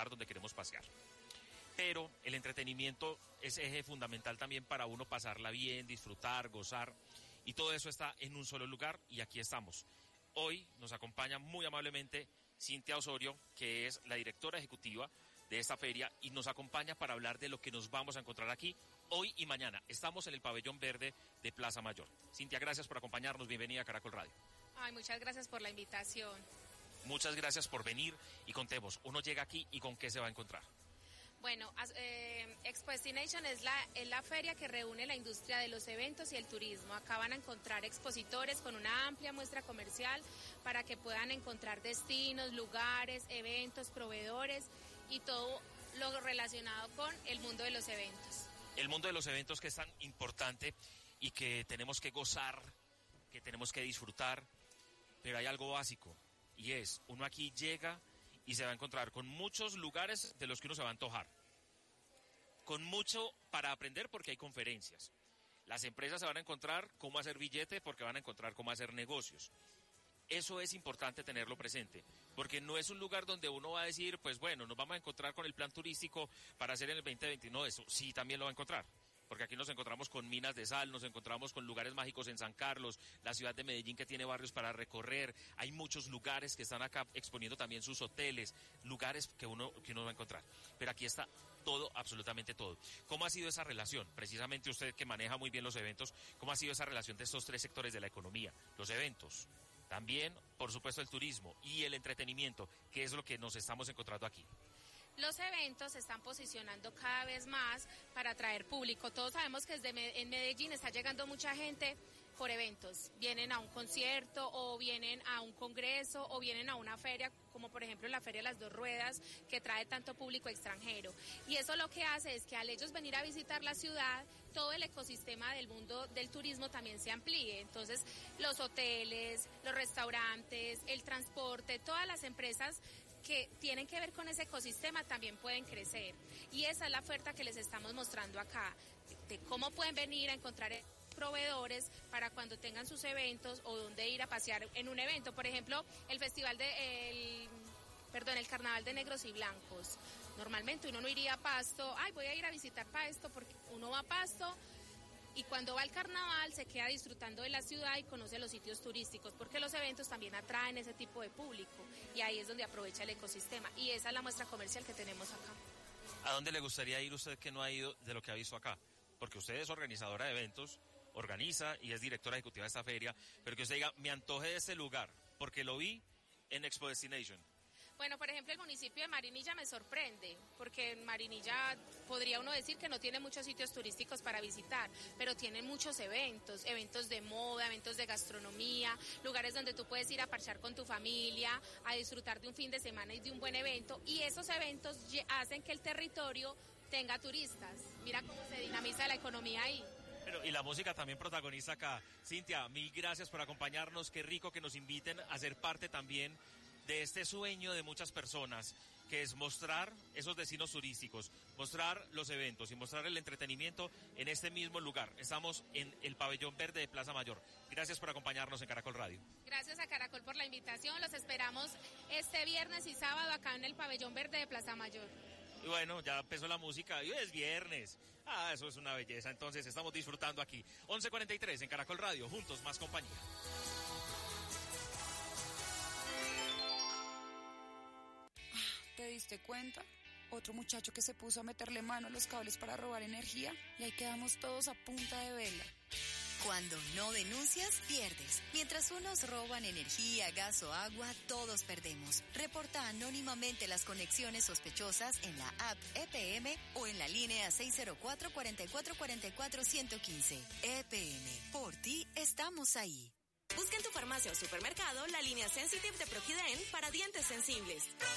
disfrutar, donde queremos pasear. Pero el entretenimiento es eje fundamental también para uno pasarla bien, disfrutar, gozar, y todo eso está en un solo lugar, y aquí estamos. Hoy nos acompaña muy amablemente Cintia Osorio, que es la directora ejecutiva de esta feria, y nos acompaña para hablar de lo que nos vamos a encontrar aquí hoy y mañana. Estamos en el pabellón verde de Plaza Mayor. Cintia, gracias por acompañarnos, bienvenida a Caracol Radio. Ay, muchas gracias por la invitación. Muchas gracias por venir, y contemos, uno llega aquí y ¿con qué se va a encontrar? Bueno, Expo Destination es la feria que reúne la industria de los eventos y el turismo. Acá van a encontrar expositores con una amplia muestra comercial para que puedan encontrar destinos, lugares, eventos, proveedores y todo lo relacionado con el mundo de los eventos. El mundo de los eventos, que es tan importante y que tenemos que gozar, que tenemos que disfrutar, pero hay algo básico, y es, uno aquí llega y se va a encontrar con muchos lugares de los que uno se va a antojar, con mucho para aprender porque hay conferencias. Las empresas se van a encontrar cómo hacer billete porque van a encontrar cómo hacer negocios. Eso es importante tenerlo presente, porque no es un lugar donde uno va a decir, pues bueno, nos vamos a encontrar con el plan turístico para hacer en el 2020. No, eso sí también lo va a encontrar. Porque aquí nos encontramos con minas de sal, nos encontramos con lugares mágicos en San Carlos, la ciudad de Medellín, que tiene barrios para recorrer. Hay muchos lugares que están acá exponiendo también sus hoteles, lugares que uno va a encontrar. Pero aquí está todo, absolutamente todo. ¿Cómo ha sido esa relación? Precisamente usted, que maneja muy bien los eventos, ¿cómo ha sido esa relación de estos tres sectores de la economía? Los eventos, también, por supuesto, el turismo y el entretenimiento, que es lo que nos estamos encontrando aquí. Los eventos se están posicionando cada vez más para atraer público. Todos sabemos que en Medellín está llegando mucha gente por eventos. Vienen a un concierto o vienen a un congreso o vienen a una feria, como por ejemplo la Feria de las Dos Ruedas, que trae tanto público extranjero. Y eso lo que hace es que al ellos venir a visitar la ciudad, todo el ecosistema del mundo del turismo también se amplíe. Entonces, los hoteles, los restaurantes, el transporte, todas las empresas que tienen que ver con ese ecosistema también pueden crecer. Y esa es la oferta que les estamos mostrando acá, de cómo pueden venir a encontrar proveedores para cuando tengan sus eventos o dónde ir a pasear en un evento. Por ejemplo, el Carnaval de Negros y Blancos. Normalmente uno no iría a Pasto, voy a ir a visitar Pasto, porque uno va a Pasto y cuando va al carnaval se queda disfrutando de la ciudad y conoce los sitios turísticos, porque los eventos también atraen ese tipo de público y ahí es donde aprovecha el ecosistema, y esa es la muestra comercial que tenemos acá. ¿A dónde le gustaría ir usted que no ha ido de lo que ha visto acá? Porque usted es organizadora de eventos, organiza y es directora ejecutiva de esta feria, pero que usted diga, me antoje de este lugar porque lo vi en Expo Destination. Bueno, por ejemplo, el municipio de Marinilla me sorprende, porque en Marinilla podría uno decir que no tiene muchos sitios turísticos para visitar, pero tiene muchos eventos de moda, eventos de gastronomía, lugares donde tú puedes ir a parchar con tu familia, a disfrutar de un fin de semana y de un buen evento, y esos eventos hacen que el territorio tenga turistas. Mira cómo se dinamiza la economía ahí. Pero, y la música también protagoniza acá. Cintia, mil gracias por acompañarnos, qué rico que nos inviten a ser parte también de este sueño de muchas personas, que es mostrar esos destinos turísticos, mostrar los eventos y mostrar el entretenimiento en este mismo lugar. Estamos en el pabellón verde de Plaza Mayor. Gracias por acompañarnos en Caracol Radio. Gracias a Caracol por la invitación. Los esperamos este viernes y sábado acá en el pabellón verde de Plaza Mayor. Y bueno, ya empezó la música y hoy es viernes. Eso es una belleza. Entonces estamos disfrutando aquí. 11:43 en Caracol Radio. Juntos, más compañía. ¿Te diste cuenta? Otro muchacho que se puso a meterle mano a los cables para robar energía, y ahí quedamos todos a punta de vela. Cuando no denuncias, pierdes. Mientras unos roban energía, gas o agua, todos perdemos. Reporta anónimamente las conexiones sospechosas en la app EPM o en la línea 604-4444-115. EPM, por ti estamos ahí. Busca en tu farmacia o supermercado la línea Sensitive de Proquiden para dientes sensibles.